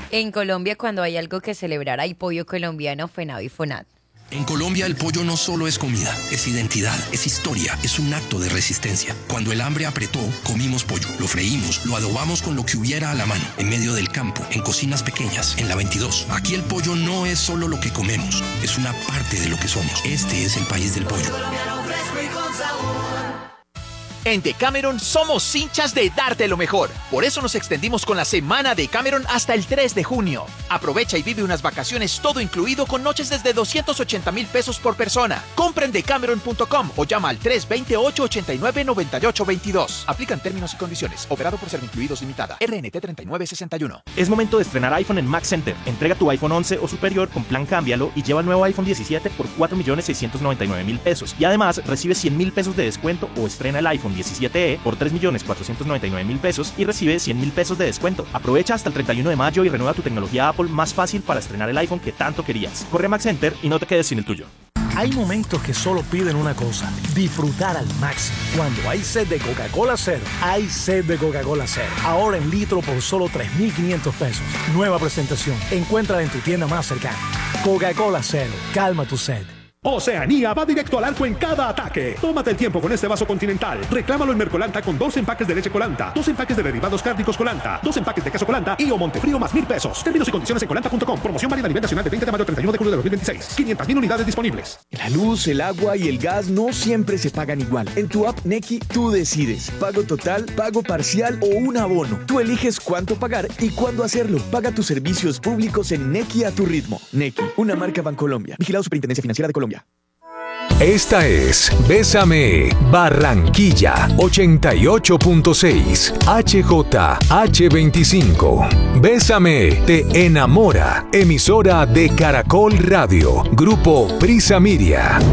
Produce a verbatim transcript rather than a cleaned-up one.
En Colombia, cuando hay algo que celebrar, hay pollo colombiano, FENAVI y FONAT. En Colombia el pollo no solo es comida, es identidad, es historia, es un acto de resistencia. Cuando el hambre apretó, comimos pollo, lo freímos, lo adobamos con lo que hubiera a la mano, en medio del campo, en cocinas pequeñas, en la veintidós. Aquí el pollo no es solo lo que comemos, es una parte de lo que somos. Este es el país del pollo. En Decameron somos hinchas de darte lo mejor. Por eso nos extendimos con la semana Decameron hasta el tres de junio. Aprovecha y vive unas vacaciones todo incluido con noches desde doscientos ochenta mil pesos por persona. Compra en decameron punto com o llama al tres dos ocho, ocho nueve, nueve ocho dos dos. Aplican términos y condiciones. Operado por Servincluidos Limitada. R N T treinta y nueve sesenta y uno. Es momento de estrenar iPhone en Mac Center. Entrega tu iPhone once o superior con plan Cámbialo y lleva el nuevo iPhone diecisiete por cuatro millones seiscientos noventa y nueve mil pesos. Y además recibe cien mil pesos de descuento o estrena el iPhone diecisiete e por tres millones cuatrocientos noventa y nueve mil pesos y recibe cien mil pesos de descuento. Aprovecha hasta el treinta y uno de mayo y renueva tu tecnología Apple más fácil para estrenar el iPhone que tanto querías. Corre a Mac Center y no te quedes sin el tuyo. Hay momentos que solo piden una cosa: disfrutar al máximo. Cuando hay sed de Coca-Cola Cero, hay sed de Coca-Cola Cero. Ahora en litro por solo tres mil quinientos pesos. Nueva presentación. Encuéntrala en tu tienda más cercana. Coca-Cola Cero. Calma tu sed. Oceanía va directo al arco en cada ataque. Tómate el tiempo con este vaso Continental. Reclámalo en Mercolanta con dos empaques de leche Colanta, dos empaques de derivados cárnicos Colanta, dos empaques de queso Colanta y o Montefrío más mil pesos. Términos y condiciones en colanta punto com. Promoción válida a nivel nacional de veinte de mayo a treinta y uno de julio de dos mil veintiséis. quinientas mil unidades disponibles. La luz, el agua y el gas no siempre se pagan igual. En tu app Nequi tú decides. Pago total, pago parcial o un abono. Tú eliges cuánto pagar y cuándo hacerlo. Paga tus servicios públicos en Nequi a tu ritmo. Nequi, una marca Bancolombia. Vigilado Superintendencia Financiera de Colombia. Esta es Bésame Barranquilla ochenta y ocho punto seis H J H veinticinco. Bésame te enamora. Emisora de Caracol Radio. Grupo Prisa Miria.